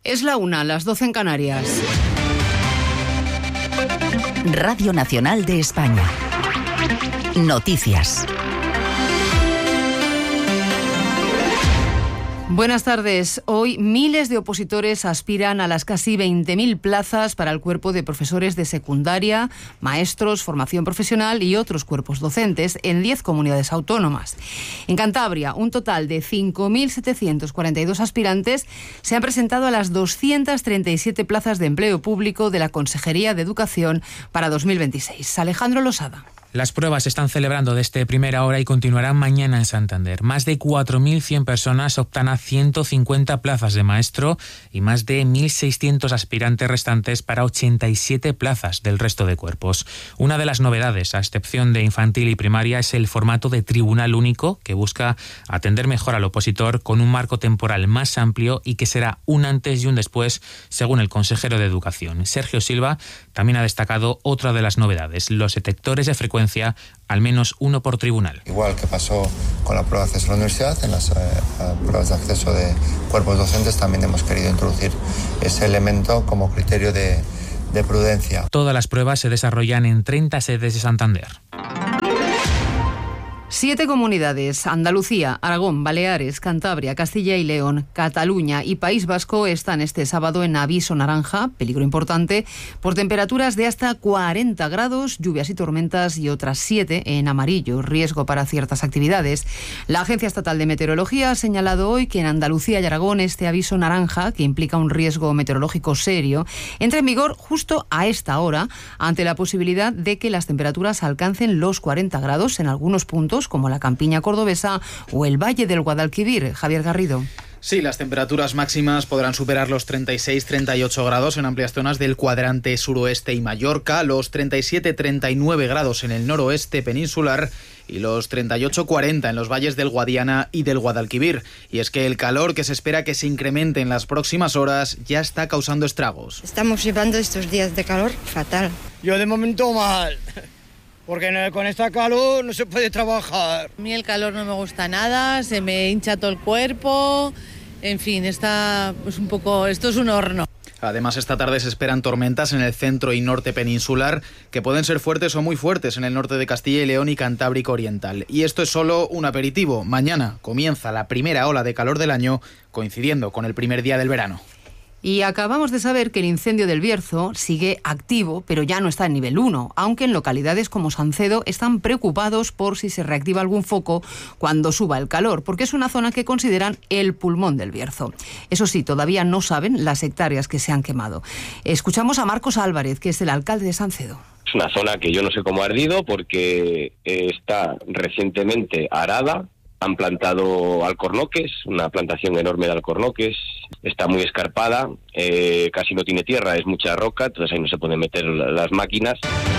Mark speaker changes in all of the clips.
Speaker 1: Es la 1, las 12 en Canarias.
Speaker 2: Radio Nacional de España. Noticias.
Speaker 1: Buenas tardes. Hoy miles de opositores aspiran a las casi 20.000 plazas para el cuerpo de profesores de secundaria, maestros, formación profesional y otros cuerpos docentes en 10 comunidades autónomas. En Cantabria, un total de 5.742 aspirantes se han presentado a las 237 plazas de empleo público de la Consejería de Educación para 2026. Alejandro Losada.
Speaker 3: Las pruebas se están celebrando desde primera hora y continuarán mañana en Santander. Más de 4.100 personas optan a 150 plazas de maestro y más de 1.600 aspirantes restantes para 87 plazas del resto de cuerpos. Una de las novedades, a excepción de infantil y primaria, es el formato de tribunal único, que busca atender mejor al opositor con un marco temporal más amplio y que será un antes y un después, según el consejero de Educación. Sergio Silva también ha destacado otra de las novedades, los detectores de frecuencia, al menos uno por tribunal.
Speaker 4: Igual que pasó con la prueba de acceso a la universidad, en las pruebas de acceso de cuerpos docentes también hemos querido introducir ese elemento como criterio de prudencia.
Speaker 3: Todas las pruebas se desarrollan en 30 sedes de Santander.
Speaker 1: 7 comunidades, Andalucía, Aragón, Baleares, Cantabria, Castilla y León, Cataluña y País Vasco, están este sábado en aviso naranja, peligro importante, por temperaturas de hasta 40 grados, lluvias y tormentas, y otras 7 en amarillo, riesgo para ciertas actividades. La Agencia Estatal de Meteorología ha señalado hoy que en Andalucía y Aragón este aviso naranja, que implica un riesgo meteorológico serio, entra en vigor justo a esta hora, ante la posibilidad de que las temperaturas alcancen los 40 grados en algunos puntos, como la campiña cordobesa o el Valle del Guadalquivir. Javier Garrido.
Speaker 5: Sí, las temperaturas máximas podrán superar los 36-38 grados en amplias zonas del cuadrante suroeste y Mallorca, los 37-39 grados en el noroeste peninsular y los 38-40 en los valles del Guadiana y del Guadalquivir. Y es que el calor que se espera que se incremente en las próximas horas ya está causando estragos.
Speaker 6: Estamos llevando estos días de calor fatal.
Speaker 7: Yo de momento mal. Porque con esta calor no se puede trabajar.
Speaker 8: A mí el calor no me gusta nada, se me hincha todo el cuerpo, en fin, esto es un horno.
Speaker 5: Además, esta tarde se esperan tormentas en el centro y norte peninsular, que pueden ser fuertes o muy fuertes en el norte de Castilla y León y Cantábrico Oriental. Y esto es solo un aperitivo. Mañana comienza la primera ola de calor del año, coincidiendo con el primer día del verano.
Speaker 1: Y acabamos de saber que el incendio del Bierzo sigue activo, pero ya no está en nivel 1, aunque en localidades como Sancedo están preocupados por si se reactiva algún foco cuando suba el calor, porque es una zona que consideran el pulmón del Bierzo. Eso sí, todavía no saben las hectáreas que se han quemado. Escuchamos a Marcos Álvarez, que es el alcalde de Sancedo.
Speaker 9: Es una zona que yo no sé cómo ha ardido porque está recientemente arada. Han plantado alcornoques, una plantación enorme de alcornoques, está muy escarpada, casi no tiene tierra, es mucha roca, entonces ahí no se pueden meter las máquinas.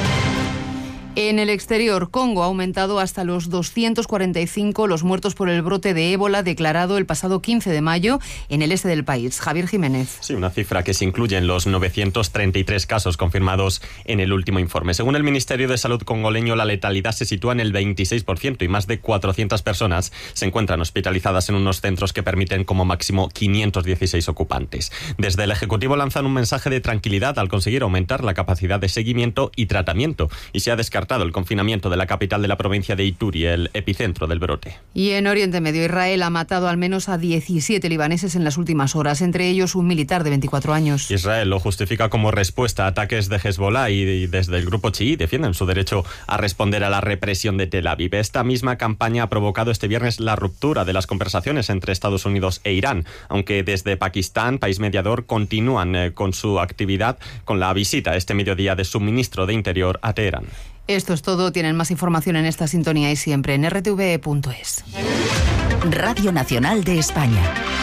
Speaker 1: En el exterior, Congo ha aumentado hasta los 245 los muertos por el brote de ébola declarado el pasado 15 de mayo en el este del país. Javier Jiménez.
Speaker 10: Sí, una cifra que se incluye en los 933 casos confirmados en el último informe. Según el Ministerio de Salud congoleño, la letalidad se sitúa en el 26% y más de 400 personas se encuentran hospitalizadas en unos centros que permiten como máximo 516 ocupantes. Desde el Ejecutivo lanzan un mensaje de tranquilidad al conseguir aumentar la capacidad de seguimiento y tratamiento, y se ha descartado el confinamiento de la capital de la provincia de Ituri, el epicentro del brote.
Speaker 1: Y en Oriente Medio, Israel ha matado al menos a 17 libaneses en las últimas horas, entre ellos un militar de 24 años.
Speaker 10: Israel lo justifica como respuesta a ataques de Hezbollah y desde el grupo chií defienden su derecho a responder a la represión de Tel Aviv. Esta misma campaña ha provocado este viernes la ruptura de las conversaciones entre Estados Unidos e Irán, aunque desde Pakistán, país mediador, continúan con su actividad con la visita este mediodía de su ministro de Interior a Teherán.
Speaker 1: Esto es todo. Tienen más información en esta sintonía y siempre en rtve.es.
Speaker 2: Radio Nacional de España.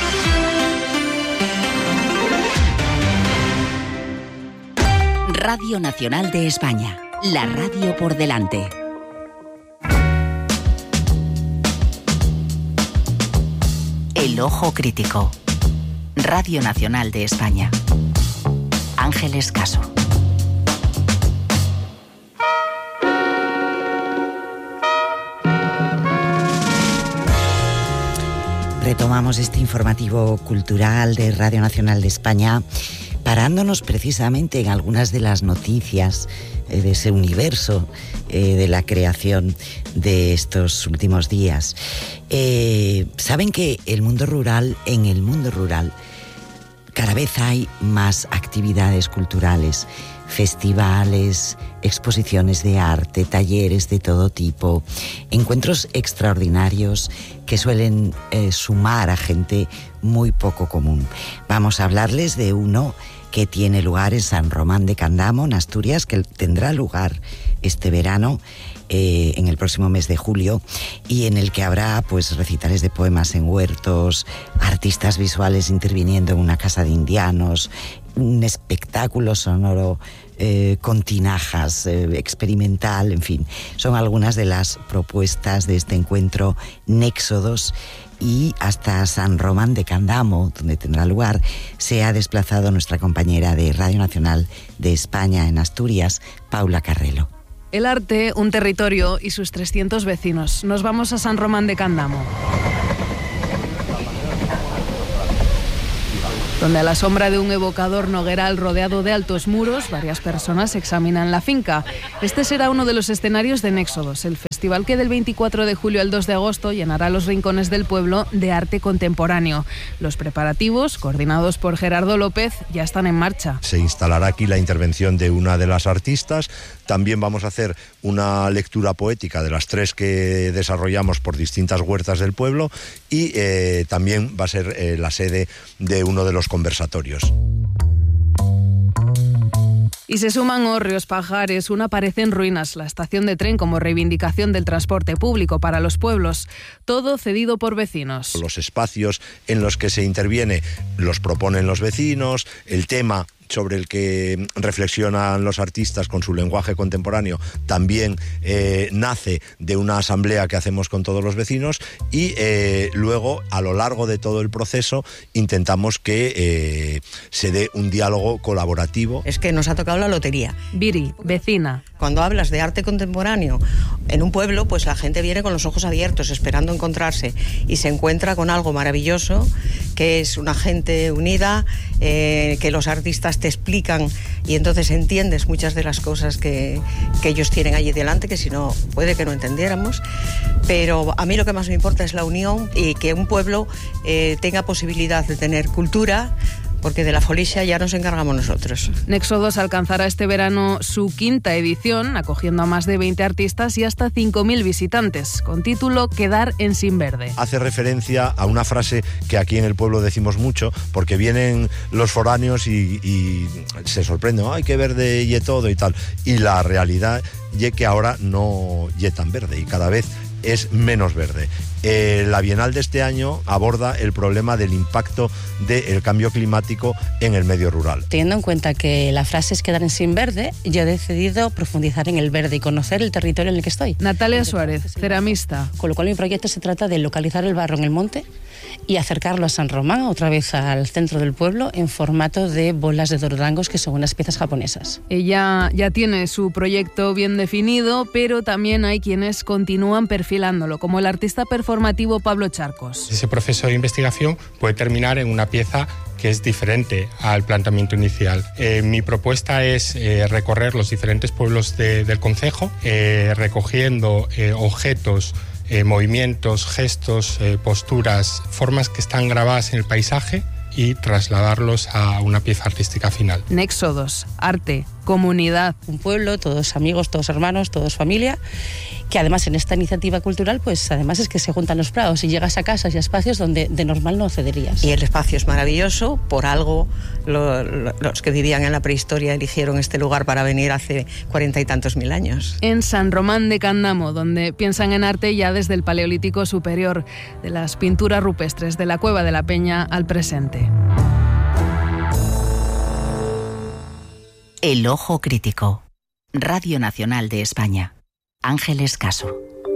Speaker 2: Radio Nacional de España. La radio por delante. El ojo crítico. Radio Nacional de España. Ángeles Caso.
Speaker 11: Retomamos este informativo cultural de Radio Nacional de España, parándonos precisamente en algunas de las noticias de ese universo de la creación de estos últimos días. Saben que en el mundo rural, cada vez hay más actividades culturales, festivales, exposiciones de arte, talleres de todo tipo, encuentros extraordinarios que suelen sumar a gente muy poco común. Vamos a hablarles de uno que tiene lugar en San Román de Candamo, en Asturias, que tendrá lugar este verano, en el próximo mes de julio, y en el que habrá pues recitales de poemas en huertos, artistas visuales interviniendo en una casa de indianos, un espectáculo sonoro con tinajas, experimental, en fin. Son algunas de las propuestas de este encuentro Néxodos, y hasta San Román de Candamo, donde tendrá lugar, se ha desplazado nuestra compañera de Radio Nacional de España en Asturias, Paula Carrelo.
Speaker 12: El arte, un territorio y sus 300 vecinos. Nos vamos a San Román de Candamo, donde a la sombra de un evocador nogueral rodeado de altos muros, varias personas examinan la finca. Este será uno de los escenarios de Néxodos, el festival que del 24 de julio al 2 de agosto llenará los rincones del pueblo de arte contemporáneo. Los preparativos, coordinados por Gerardo López, ya están en marcha.
Speaker 13: Se instalará aquí la intervención de una de las artistas. También vamos a hacer una lectura poética de las 3 que desarrollamos por distintas huertas del pueblo, y también va a ser la sede de uno de los conversatorios.
Speaker 12: Y se suman hórreos, pajares, una pared en ruinas, la estación de tren como reivindicación del transporte público para los pueblos, todo cedido por vecinos.
Speaker 13: Los espacios en los que se interviene los proponen los vecinos, el tema sobre el que reflexionan los artistas con su lenguaje contemporáneo también nace de una asamblea que hacemos con todos los vecinos, y luego a lo largo de todo el proceso intentamos que se dé un diálogo colaborativo.
Speaker 14: Es que nos ha tocado la lotería.
Speaker 12: Viri, vecina.
Speaker 14: Cuando hablas de arte contemporáneo en un pueblo, pues la gente viene con los ojos abiertos esperando encontrarse, y se encuentra con algo maravilloso, que es una gente unida, que los artistas te explican, y entonces entiendes muchas de las cosas que ellos tienen allí delante, que si no, puede que no entendiéramos. Pero a mí lo que más me importa es la unión, y que un pueblo tenga posibilidad de tener cultura, porque de la folicia ya nos encargamos nosotros.
Speaker 12: Néxodos alcanzará este verano su 5ª edición, acogiendo a más de 20 artistas y hasta 5.000 visitantes, con título Quedar en Sinverde.
Speaker 13: Hace referencia a una frase que aquí en el pueblo decimos mucho, porque vienen los foráneos y se sorprenden, ¡ay, qué verde y todo y tal! Y la realidad es que ahora no es tan verde, y cada vez es menos verde. La Bienal de este año aborda el problema del impacto del cambio climático en el medio rural.
Speaker 15: Teniendo en cuenta que la frase es quedar en Sinverde, yo he decidido profundizar en el verde y conocer el territorio en el que estoy.
Speaker 12: Natalia Suárez, ceramista.
Speaker 15: Con lo cual mi proyecto se trata de localizar el barro en el monte y acercarlo a San Román, otra vez al centro del pueblo, en formato de bolas de dorangos, que son unas piezas japonesas.
Speaker 12: Ella ya tiene su proyecto bien definido, pero también hay quienes continúan perfilándolo, como el artista performativo Pablo Charcos.
Speaker 16: Ese proceso de investigación puede terminar en una pieza que es diferente al planteamiento inicial. Mi propuesta es recorrer los diferentes pueblos del concejo, recogiendo objetos, movimientos, gestos, posturas, formas que están grabadas en el paisaje, y trasladarlos a una pieza artística final.
Speaker 12: Néxodos, arte, comunidad.
Speaker 15: Un pueblo, todos amigos, todos hermanos, todos familia, que además en esta iniciativa cultural, pues además es que se juntan los prados y llegas a casas y a espacios donde de normal no accederías.
Speaker 14: Y el espacio es maravilloso, por algo los que vivían en la prehistoria eligieron este lugar para venir hace 40 y tantos mil años.
Speaker 12: En San Román de Candamo, donde piensan en arte ya desde el Paleolítico Superior, de las pinturas rupestres de la Cueva de la Peña al presente.
Speaker 2: El ojo crítico. Radio Nacional de España. Ángeles Caso.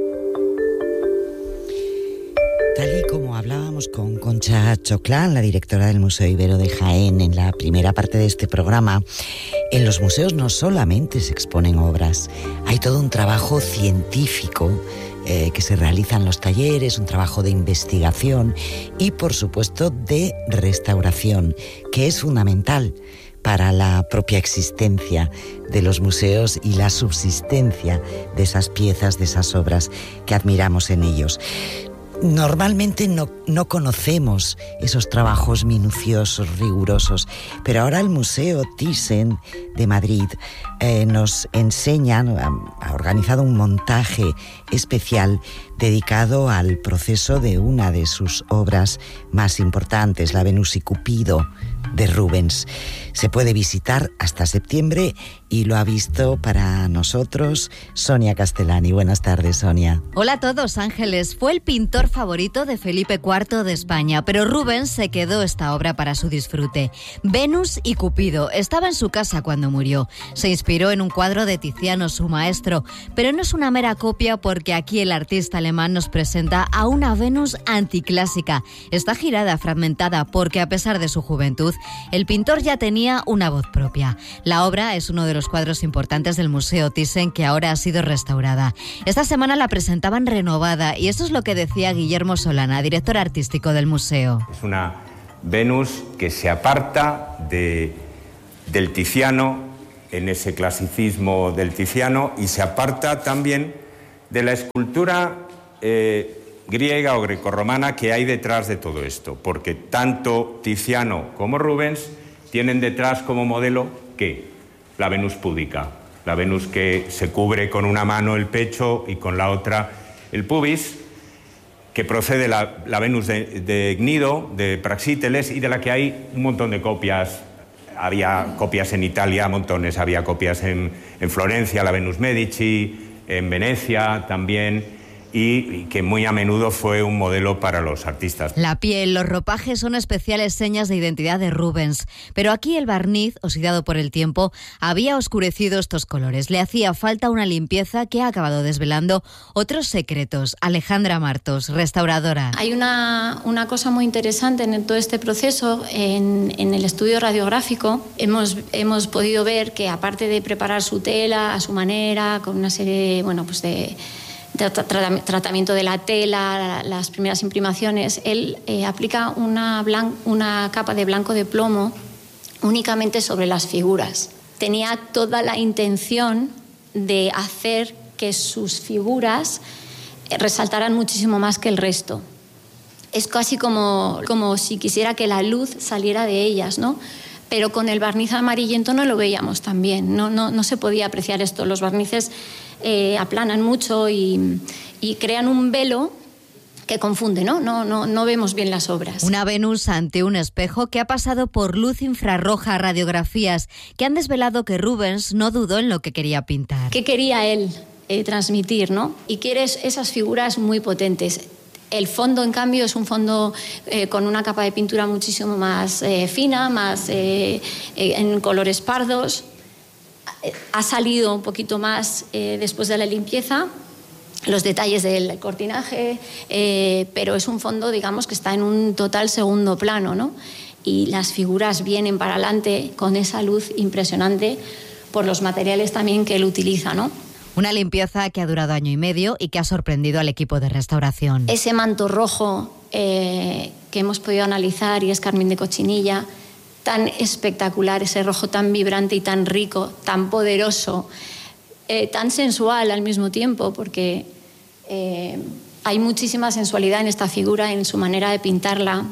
Speaker 11: Tal y como hablábamos con Concha Choclán, la directora del Museo Ibero de Jaén, en la primera parte de este programa, en los museos no solamente se exponen obras, hay todo un trabajo científico que se realiza en los talleres, un trabajo de investigación y, por supuesto, de restauración, que es fundamental para la propia existencia de los museos y la subsistencia de esas piezas, de esas obras que admiramos en ellos. Normalmente no conocemos esos trabajos minuciosos, rigurosos, pero ahora el Museo Thyssen de Madrid nos enseña, ha organizado un montaje especial dedicado al proceso de una de sus obras más importantes, la Venus y Cupido de Rubens. Se puede visitar hasta septiembre y lo ha visto para nosotros Sonia Castellani. Buenas tardes, Sonia.
Speaker 17: Hola a todos, Ángeles. Fue el pintor favorito de Felipe IV de España, pero Rubens se quedó esta obra para su disfrute. Venus y Cupido. Estaba en su casa cuando murió. Se inspiró en un cuadro de Tiziano, su maestro, pero no es una mera copia porque aquí el artista alemán nos presenta a una Venus anticlásica. Está girada, fragmentada, porque a pesar de su juventud, el pintor ya tenía una voz propia. La obra es uno de los cuadros importantes del Museo Thyssen, que ahora ha sido restaurada. Esta semana la presentaban renovada y eso es lo que decía Guillermo Solana, director artístico del museo.
Speaker 18: Es una Venus que se aparta del Tiziano, en ese clasicismo del Tiziano, y se aparta también de la escultura griega o grecorromana que hay detrás de todo esto, porque tanto Tiziano como Rubens tienen detrás como modelo ¿qué? La Venus púdica, la Venus que se cubre con una mano el pecho y con la otra el pubis, que procede la Venus de Gnido, de Praxíteles, y de la que hay un montón de copias. Había copias en Italia, montones, había copias en Florencia, la Venus Medici, en Venecia también, y que muy a menudo fue un modelo para los artistas.
Speaker 17: La piel, los ropajes son especiales señas de identidad de Rubens, pero aquí el barniz, oxidado por el tiempo, había oscurecido estos colores. Le hacía falta una limpieza que ha acabado desvelando otros secretos. Alejandra Martos, restauradora.
Speaker 19: Hay una cosa muy interesante en todo este proceso. En el estudio radiográfico hemos podido ver que, aparte de preparar su tela a su manera, con una serie de tratamiento de la tela, las primeras imprimaciones, él aplica una capa de blanco de plomo únicamente sobre las figuras. Tenía toda la intención de hacer que sus figuras resaltaran muchísimo más que el resto. Es casi como si quisiera que la luz saliera de ellas, ¿no? Pero con el barniz amarillento no lo veíamos tan bien, no se podía apreciar esto. Los barnices aplanan mucho y crean un velo que confunde, no vemos bien las obras.
Speaker 17: Una Venus ante un espejo que ha pasado por luz infrarroja, radiografías que han desvelado que Rubens no dudó en lo que quería pintar.
Speaker 19: ¿Qué quería él transmitir, no? Y quiere esas figuras muy potentes. El fondo, en cambio, es un fondo con una capa de pintura muchísimo más fina, más en colores pardos. Ha salido un poquito más después de la limpieza, los detalles del cortinaje, pero es un fondo, digamos, que está en un total segundo plano, ¿no? Y las figuras vienen para adelante con esa luz impresionante por los materiales también que él utiliza, ¿no?
Speaker 17: Una limpieza que ha durado año y medio y que ha sorprendido al equipo de restauración.
Speaker 19: Ese manto rojo que hemos podido analizar, y es carmín de cochinilla, tan espectacular, ese rojo tan vibrante y tan rico, tan poderoso, tan sensual al mismo tiempo, porque hay muchísima sensualidad en esta figura, en su manera de pintarla.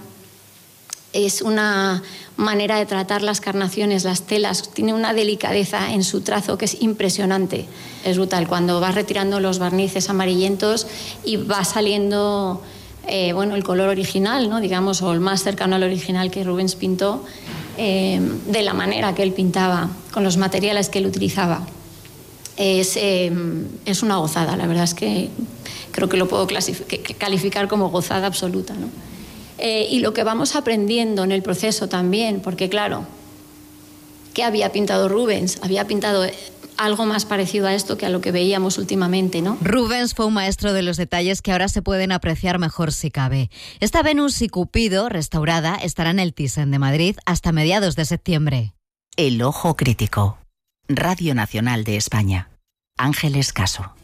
Speaker 19: Es una manera de tratar las carnaciones, las telas, tiene una delicadeza en su trazo que es impresionante. Es brutal, cuando vas retirando los barnices amarillentos y va saliendo el color original, ¿no? Digamos, o el más cercano al original que Rubens pintó, de la manera que él pintaba, con los materiales que él utilizaba. Es una gozada, la verdad es que creo que lo puedo calificar como gozada absoluta, ¿no? Y lo que vamos aprendiendo en el proceso también, porque claro, ¿qué había pintado Rubens? Había pintado algo más parecido a esto que a lo que veíamos últimamente, ¿no?
Speaker 17: Rubens fue un maestro de los detalles que ahora se pueden apreciar mejor si cabe. Esta Venus y Cupido, restaurada, estará en el Thyssen de Madrid hasta mediados de septiembre.
Speaker 2: El ojo crítico. Radio Nacional de España. Ángeles Caso.